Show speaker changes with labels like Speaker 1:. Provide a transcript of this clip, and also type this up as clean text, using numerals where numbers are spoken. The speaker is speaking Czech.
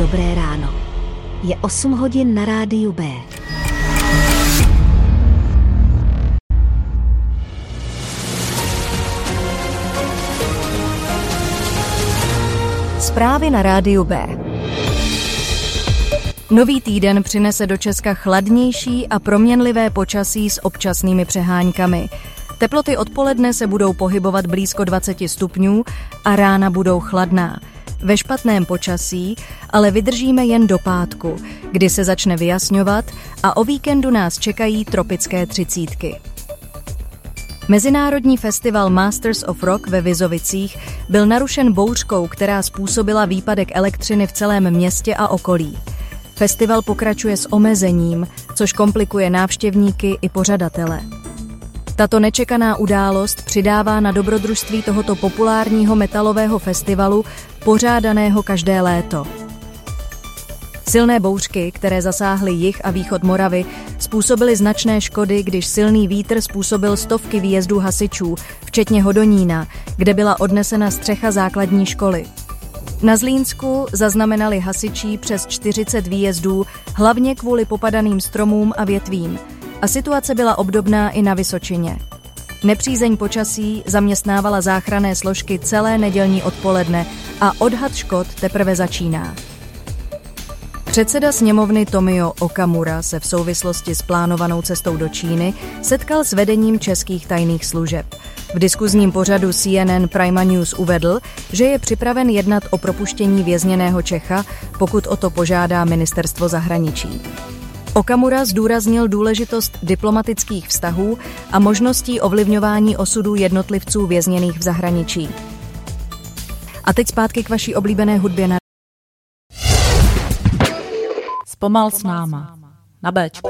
Speaker 1: Dobré ráno. Je 8 hodin na rádiu B.
Speaker 2: Zprávy na rádiu B. Nový týden přinese do Česka chladnější a proměnlivé počasí s občasnými přeháňkami. Teploty odpoledne se budou pohybovat blízko 20 stupňů a rána budou chladná. Ve špatném počasí ale vydržíme jen do pátku, kdy se začne vyjasňovat a o víkendu nás čekají tropické 30. Mezinárodní festival Masters of Rock ve Vizovicích byl narušen bouřkou, která způsobila výpadek elektřiny v celém městě a okolí. Festival pokračuje s omezením, což komplikuje návštěvníky i pořadatele. Tato nečekaná událost přidává na dobrodružství tohoto populárního metalového festivalu, pořádaného každé léto. Silné bouřky, které zasáhly jih a východ Moravy, způsobily značné škody, když silný vítr způsobil stovky výjezdů hasičů, včetně Hodonína, kde byla odnesena střecha základní školy. Na Zlínsku zaznamenali hasiči přes 40 výjezdů, hlavně kvůli popadaným stromům a větvím. A situace byla obdobná i na Vysočině. Nepřízeň počasí zaměstnávala záchranné složky celé nedělní odpoledne a odhad škod teprve začíná. Předseda sněmovny Tomio Okamura se v souvislosti s plánovanou cestou do Číny setkal s vedením českých tajných služeb. V diskuzním pořadu CNN Prima News uvedl, že je připraven jednat o propuštění vězněného Čecha, pokud o to požádá ministerstvo zahraničí. Okamura zdůraznil důležitost diplomatických vztahů a možností ovlivňování osudů jednotlivců vězněných v zahraničí. A teď zpátky k vaší oblíbené hudbě na
Speaker 3: Zpomal s náma na Béčku.